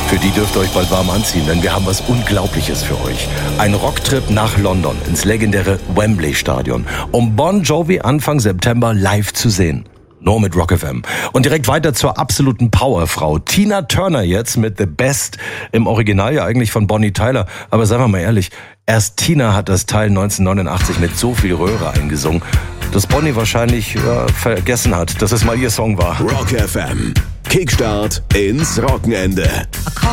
Für die dürft ihr euch bald warm anziehen, denn wir haben was Unglaubliches für euch. Ein Rocktrip nach London, ins legendäre Wembley-Stadion, um Bon Jovi Anfang September live zu sehen. Nur mit Rock FM. Und direkt weiter zur absoluten Powerfrau. Tina Turner jetzt mit The Best. Im Original ja eigentlich von Bonnie Tyler. Aber seien wir mal ehrlich, erst Tina hat das Teil 1989 mit so viel Röhre eingesungen, dass Bonnie wahrscheinlich vergessen hat, dass es mal ihr Song war. Rock FM. Kickstart ins Wochenende.